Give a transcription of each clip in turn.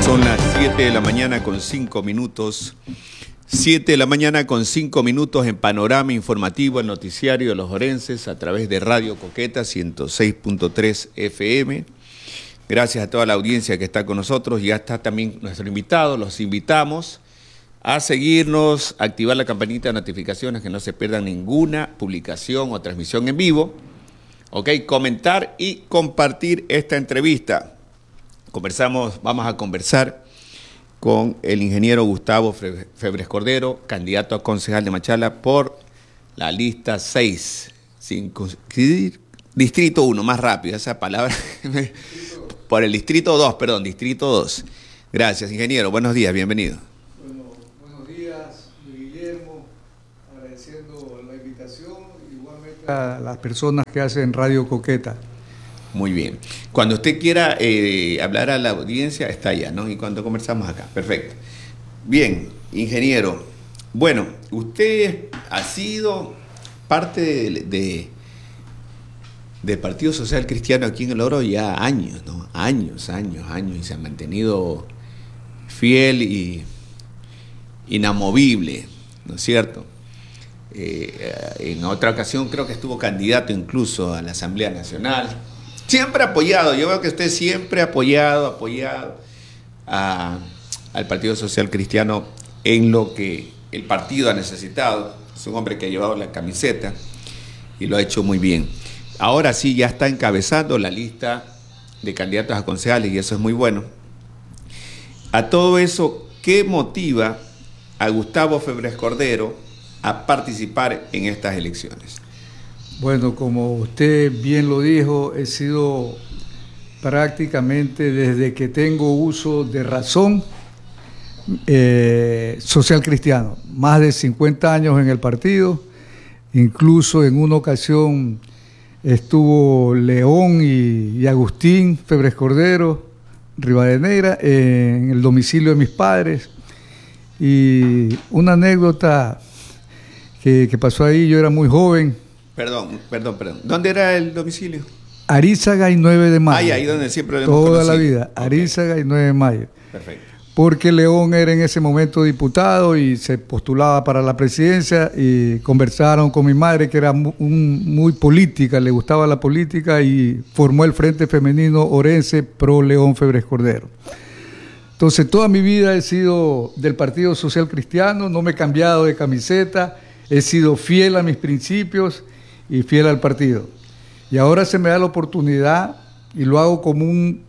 Son las 7 de la mañana con 5 minutos. 7 de la mañana con 5 minutos en Panorama Informativo, el noticiario de los orenses a través de Radio Coqueta 106.3 FM. Gracias a toda la audiencia que está con nosotros. Ya está también nuestro invitado. Los invitamos a seguirnos, activar la campanita de notificaciones, que no se pierdan ninguna publicación o transmisión en vivo. Ok, comentar y compartir esta entrevista. Vamos a conversar con el ingeniero Gustavo Febres Cordero, candidato a concejal de Machala por la lista 6, Distrito 1, más rápido, esa palabra, por el Distrito 2, perdón, Distrito 2. Gracias, ingeniero, buenos días, bienvenido. Bueno, buenos días, Guillermo, agradeciendo la invitación, igualmente a las personas que hacen Radio Coqueta. Muy bien. Cuando usted quiera hablar a la audiencia, está allá, ¿no? Y cuando conversamos acá. Perfecto. Bien, ingeniero. Bueno, usted ha sido parte del Partido Social Cristiano aquí en El Oro ya años, ¿no? Años, y se ha mantenido fiel y inamovible, ¿no es cierto? En otra ocasión creo que estuvo candidato incluso a la Asamblea Nacional. Siempre apoyado, yo veo que usted siempre ha apoyado al Partido Social Cristiano en lo que el partido ha necesitado. Es un hombre que ha llevado la camiseta y lo ha hecho muy bien. Ahora sí, ya está encabezando la lista de candidatos a concejales y eso es muy bueno. A todo eso, ¿qué motiva a Gustavo Febres Cordero a participar en estas elecciones? Bueno, como usted bien lo dijo, he sido prácticamente desde que tengo uso de razón social cristiano. Más de 50 años en el partido, incluso en una ocasión estuvo León y Agustín Febres Cordero, Rivadeneira, en el domicilio de mis padres. Y una anécdota que pasó ahí, yo era muy joven. Perdón. ¿Dónde era el domicilio? Arízaga y 9 de mayo. Ahí donde siempre lo hemos toda conocido. La vida, Arízaga okay. Y 9 de mayo. Perfecto. Porque León era en ese momento diputado y se postulaba para la presidencia y conversaron con mi madre, que era muy política, le gustaba la política y formó el Frente Femenino Orense Pro León Febres Cordero. Entonces toda mi vida he sido del Partido Social Cristiano, no me he cambiado de camiseta, he sido fiel a mis principios y fiel al partido. Y ahora se me da la oportunidad y lo hago como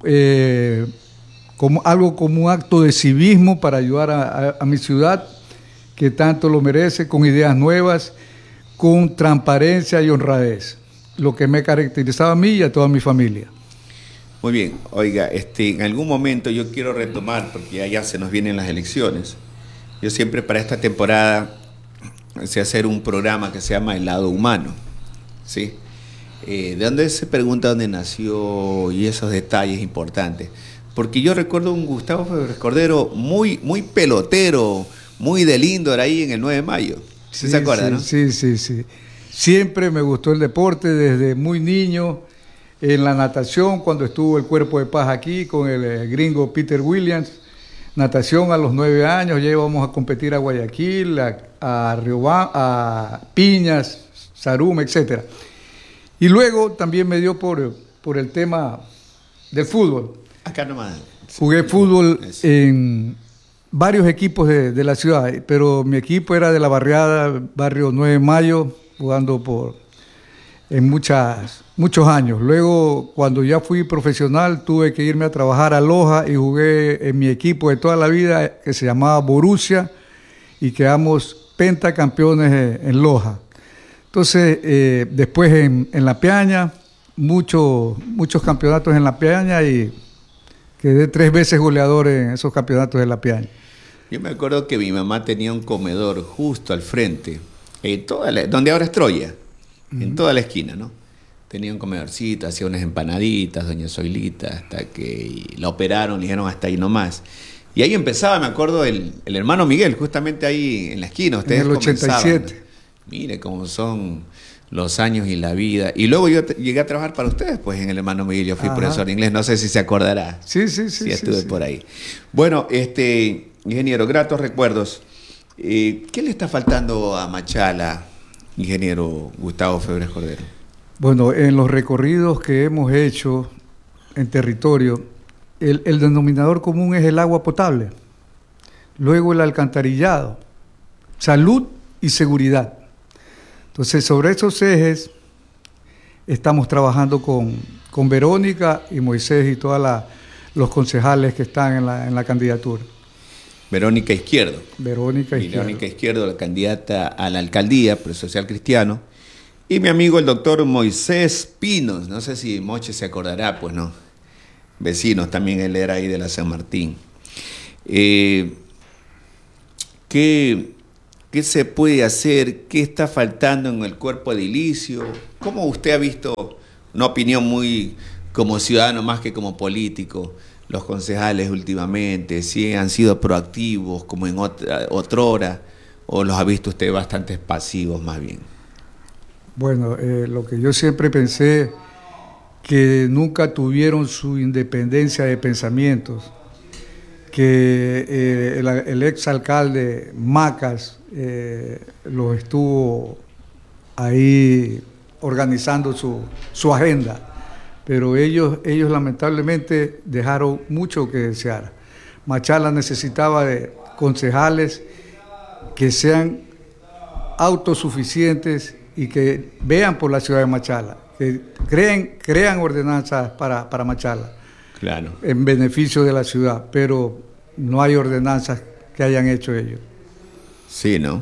un acto de civismo para ayudar a mi ciudad, que tanto lo merece, con ideas nuevas, con transparencia y honradez, lo que me caracterizaba a mí y a toda mi familia. Muy bien, oiga, en algún momento yo quiero retomar, porque ya se nos vienen las elecciones. Yo siempre para esta temporada sé hacer un programa que se llama El Lado Humano, ¿sí? De dónde se pregunta dónde nació y esos detalles importantes. Porque yo recuerdo un Gustavo Febres Cordero muy pelotero, muy de Lindor ahí en el 9 de mayo. ¿Sí se acuerda, sí, no? Sí. Siempre me gustó el deporte desde muy niño. En la natación, cuando estuvo el Cuerpo de Paz aquí con el gringo Peter Williams. Natación a los 9 años, ya íbamos a competir a Guayaquil, a Riobamba, a Piñas, Sarum, etc. Y luego también me dio por el tema del fútbol. Acá nomás. Jugué fútbol en varios equipos de la ciudad, pero mi equipo era de la barriada, barrio 9 de Mayo, jugando en muchos años. Luego, cuando ya fui profesional, tuve que irme a trabajar a Loja y jugué en mi equipo de toda la vida, que se llamaba Borussia, y quedamos pentacampeones en Loja. Entonces, después en La Piaña, muchos campeonatos en La Piaña, y quedé 3 veces goleador en esos campeonatos de La Piaña. Yo me acuerdo que mi mamá tenía un comedor justo al frente, donde ahora es Troya, en toda la esquina, ¿no? Tenía un comedorcito, hacía unas empanaditas, doña Zoilita, hasta que la operaron, le dijeron hasta ahí nomás. Y ahí empezaba, me acuerdo, el hermano Miguel, justamente ahí en la esquina. Ustedes en el 87. Mire cómo son los años y la vida. Y luego yo llegué a trabajar para ustedes, pues en el Hermano Miguel, yo fui profesor de inglés, no sé si se acordará. Sí. Sí, estuve por ahí. Bueno, ingeniero, gratos recuerdos. ¿Qué le está faltando a Machala, ingeniero Gustavo Febres Cordero? Bueno, en los recorridos que hemos hecho en territorio, el denominador común es el agua potable, luego el alcantarillado, salud y seguridad. Entonces, sobre esos ejes estamos trabajando con Verónica y Moisés y todos los concejales que están en la candidatura. Verónica Izquierdo. Verónica Izquierdo, la candidata a la alcaldía por el Social Cristiano. Y mi amigo el doctor Moisés Pinos, no sé si Moche se acordará, pues no. Vecinos también, él era ahí de la San Martín. ¿Qué se puede hacer? ¿Qué está faltando en el cuerpo edilicio? ¿Cómo usted ha visto, una opinión muy como ciudadano más que como político, los concejales últimamente? ¿Si han sido proactivos como en otrora o los ha visto usted bastante pasivos más bien? Bueno, lo que yo siempre pensé, que nunca tuvieron su independencia de pensamientos, que el exalcalde Macas los estuvo ahí organizando su agenda, pero ellos lamentablemente dejaron mucho que desear. Machala necesitaba de concejales que sean autosuficientes y que vean por la ciudad de Machala, que crean ordenanzas para Machala. Claro. En beneficio de la ciudad, pero no hay ordenanzas que hayan hecho ellos. Sí, ¿no?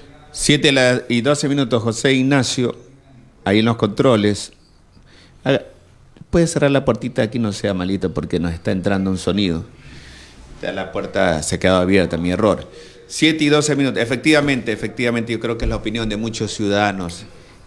7:12, José Ignacio, ahí en los controles. Puede cerrar la puertita aquí, no sea malito, porque nos está entrando un sonido. La puerta se quedó abierta, mi error. 7:12. Efectivamente, yo creo que es la opinión de muchos ciudadanos.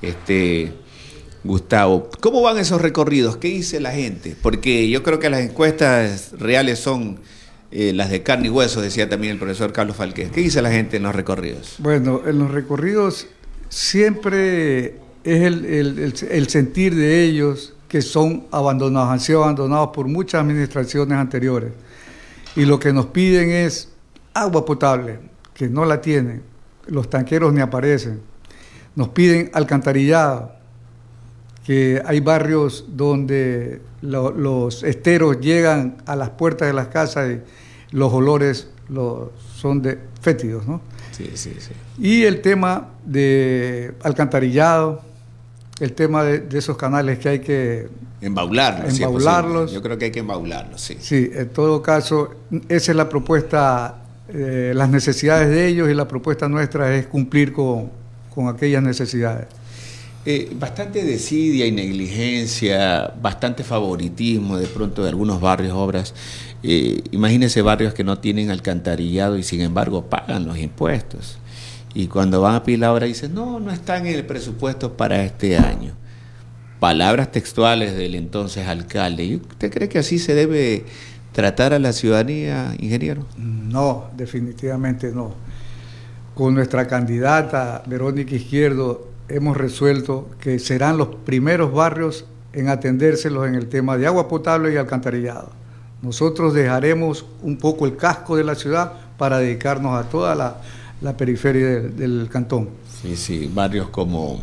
Gustavo, ¿cómo van esos recorridos? ¿Qué dice la gente? Porque yo creo que las encuestas reales son las de carne y hueso, decía también el profesor Carlos Falqués. ¿Qué dice la gente en los recorridos? Bueno, en los recorridos siempre es el sentir de ellos que son abandonados, han sido abandonados por muchas administraciones anteriores. Y lo que nos piden es agua potable, que no la tienen, los tanqueros ni aparecen. Nos piden alcantarillado, que hay barrios donde los esteros llegan a las puertas de las casas y los olores son fétidos, ¿no? Sí. Y el tema de alcantarillado, el tema de esos canales que hay que embaularlos. Yo creo que hay que embaularlos, sí. Sí, en todo caso, esa es la propuesta, las necesidades de ellos, y la propuesta nuestra es cumplir con aquellas necesidades. Bastante desidia y negligencia, bastante favoritismo de pronto de algunos barrios, obras. Imagínense barrios que no tienen alcantarillado y sin embargo pagan los impuestos. Y cuando van a pedir la obra dicen, no están en el presupuesto para este año. Palabras textuales del entonces alcalde. ¿Y usted cree que así se debe tratar a la ciudadanía, ingeniero? No, definitivamente no. Con nuestra candidata Verónica Izquierdo hemos resuelto que serán los primeros barrios en atendérselos en el tema de agua potable y alcantarillado. Nosotros dejaremos un poco el casco de la ciudad para dedicarnos a toda la periferia del cantón. Sí, barrios como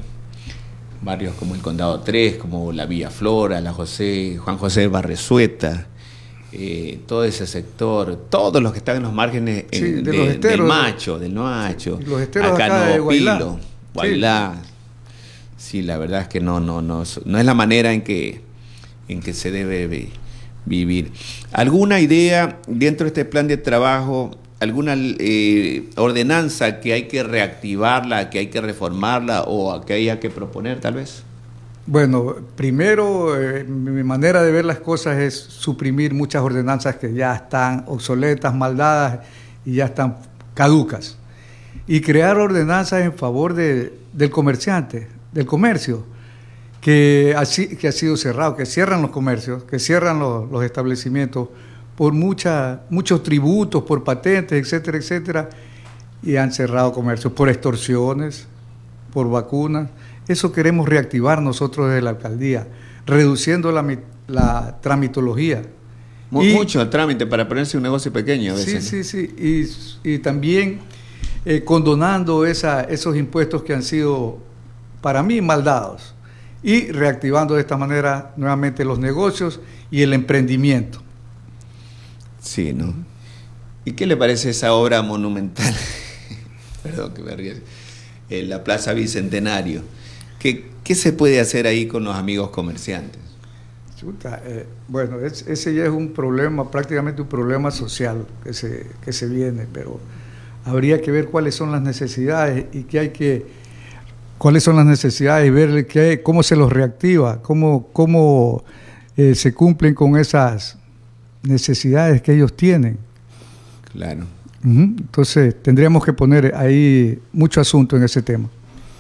el Condado 3, como la Villa Flora, Juan José Barrezueta, todo ese sector, todos los que están en los márgenes del Macho, los esteros acá de Guailá. Sí, la verdad es que no es la manera en que se debe vivir. ¿Alguna idea dentro de este plan de trabajo, alguna ordenanza que hay que reactivarla, que hay que reformarla o que haya que proponer tal vez? Bueno, primero, mi manera de ver las cosas es suprimir muchas ordenanzas que ya están obsoletas, mal dadas y ya están caducas. Y crear ordenanzas en favor del comerciante, del comercio, que ha sido cerrado, que cierran los comercios, que cierran los establecimientos por muchos tributos, por patentes, etcétera, y han cerrado comercios por extorsiones, por vacunas. Eso queremos reactivar nosotros desde la alcaldía, reduciendo la tramitología. Mucho el trámite para ponerse un negocio pequeño a veces. Sí. Y también condonando esos impuestos que han sido, para mí, mal dados. Y reactivando de esta manera nuevamente los negocios y el emprendimiento. Sí, ¿no? ¿Y qué le parece esa obra monumental? Perdón que me ríe. La Plaza Bicentenario. ¿Qué se puede hacer ahí con los amigos comerciantes? Bueno, ese ya es un problema, prácticamente un problema social que se viene, pero habría que ver cuáles son las necesidades y cuáles son las necesidades y ver cómo se los reactiva, cómo se cumplen con esas necesidades que ellos tienen. Claro. Entonces tendríamos que poner ahí mucho asunto en ese tema.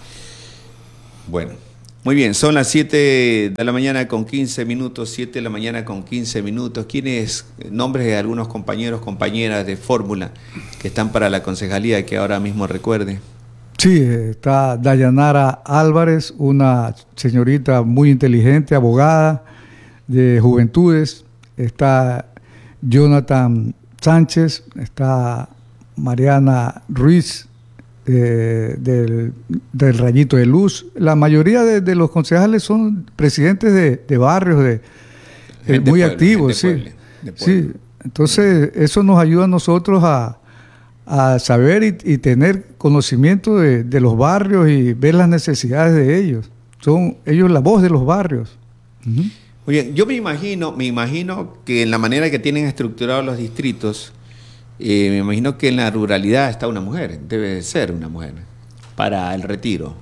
Bueno, muy bien, son las 7 de la mañana con 15 minutos, 7 de la mañana con 15 minutos. ¿Quiénes, nombres de algunos compañeros, compañeras de fórmula que están para la concejalía que ahora mismo recuerde? Sí, está Dayanara Álvarez, una señorita muy inteligente, abogada de Juventudes. Está Jonathan Sánchez, está Mariana Ruiz, del Rayito de Luz. La mayoría de los concejales son presidentes de barrios muy activos. Sí. Entonces eso nos ayuda a nosotros a saber y tener conocimiento de los barrios y ver las necesidades de ellos. Son ellos la voz de los barrios. Oye, yo me imagino que en la manera que tienen estructurados los distritos, me imagino que en la ruralidad está una mujer, debe de ser una mujer, para el retiro.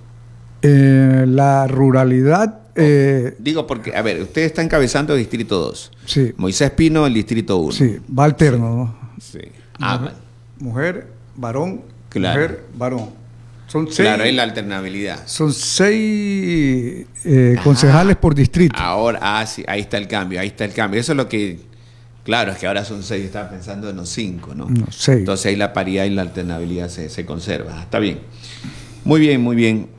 La ruralidad... digo porque, a ver, usted está encabezando el distrito 2. Sí. Moisés Pino, el distrito 1. Sí, va alterno, ¿no? Sí. Mujer, varón, claro. Mujer, varón. Son 6. Claro, es la alternabilidad. Son 6 concejales por distrito. Ahora, sí, ahí está el cambio. Eso es lo que... Claro, es que ahora son 6, estaba pensando en los 5, ¿no? No, 6. Entonces ahí la paridad y la alternabilidad se conserva. Está bien. Muy bien.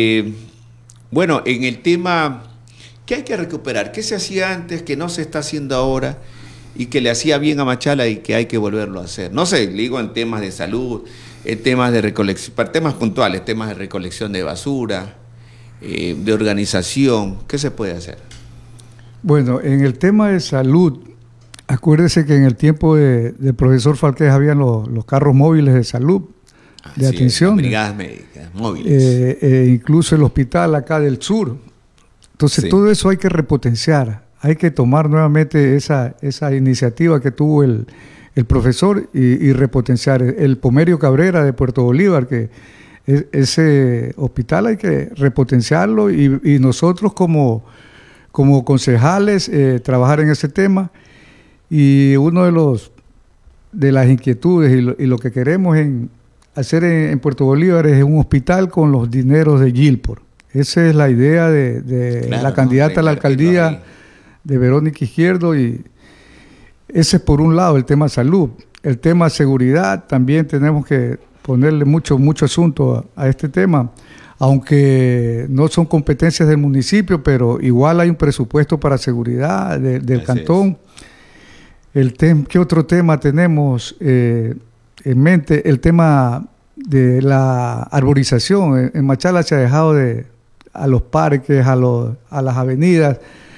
Bueno, en el tema, ¿qué hay que recuperar? ¿Qué se hacía antes que no se está haciendo ahora y que le hacía bien a Machala y que hay que volverlo a hacer? No sé, digo en temas de salud, en temas de recolección, temas puntuales, temas de recolección de basura, de organización. ¿Qué se puede hacer? Bueno, en el tema de salud, acuérdese que en el tiempo del profesor Falqués habían los carros móviles de salud, de atención. Brigadas médicas móviles. Incluso el hospital acá del sur. Entonces todo eso hay que repotenciar, hay que tomar nuevamente esa iniciativa que tuvo el profesor y repotenciar. El Pomerio Cabrera de Puerto Bolívar, que ese hospital hay que repotenciarlo y nosotros como concejales trabajar en ese tema. Y uno de las inquietudes y lo que queremos hacer en Puerto Bolívar es un hospital con los dineros de Gilpor. Esa es la idea de la candidata a la alcaldía de Verónica Izquierdo, y ese es por un lado el tema salud. El tema seguridad también tenemos que ponerle mucho asunto a este tema, aunque no son competencias del municipio, pero igual hay un presupuesto para seguridad del cantón. ¿Qué otro tema tenemos en mente? El tema de la arborización. En Machala se ha dejado a los parques, a las avenidas,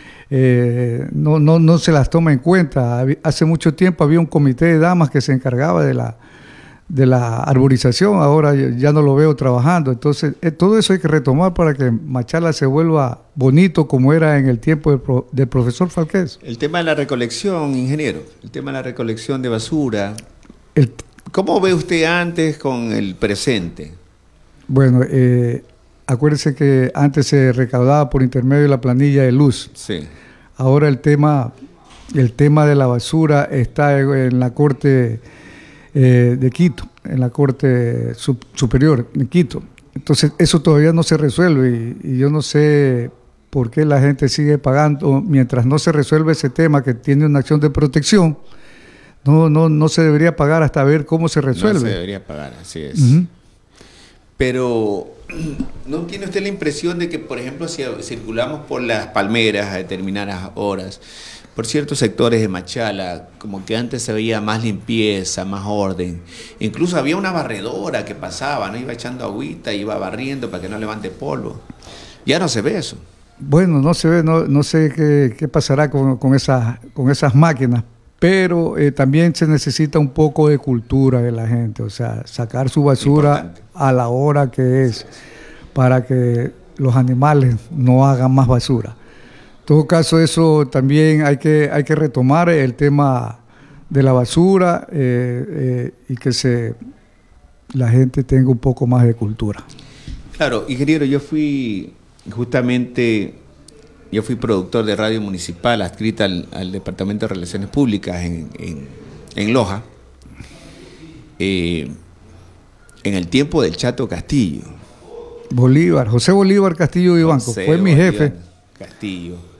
no se las toma en cuenta. Hace mucho tiempo había un comité de damas que se encargaba de la arborización, ahora ya no lo veo trabajando. Entonces, todo eso hay que retomar para que Machala se vuelva bonito como era en el tiempo del profesor Falqués. El tema de la recolección, ingeniero, el tema de la recolección de basura, ¿cómo ve usted antes con el presente? Bueno, acuérdese que antes se recaudaba por intermedio de la planilla de luz. Sí. Ahora el tema de la basura está en la Corte de Quito, en la Corte Superior de Quito. Entonces eso todavía no se resuelve y yo no sé por qué la gente sigue pagando mientras no se resuelve ese tema, que tiene una acción de protección. No se debería pagar hasta ver cómo se resuelve. No se debería pagar, así es. Uh-huh. Pero ¿no tiene usted la impresión de que, por ejemplo, si circulamos por las palmeras a determinadas horas, por ciertos sectores de Machala, como que antes se veía más limpieza, más orden? Incluso había una barredora que pasaba, ¿no? Iba echando agüita, iba barriendo para que no levante polvo. Ya no se ve eso. Bueno, no se ve, no sé qué pasará con esas máquinas, pero también se necesita un poco de cultura de la gente, o sea, sacar su basura Importante. a la hora que es, para que los animales no hagan más basura. En todo caso, eso también hay que retomar el tema de la basura y que la gente tenga un poco más de cultura. Claro, ingeniero, yo fui productor de radio municipal adscrita al Departamento de Relaciones Públicas en Loja, en el tiempo del Chato Castillo. José Bolívar Castillo Vivanco, fue mi jefe. Castillo.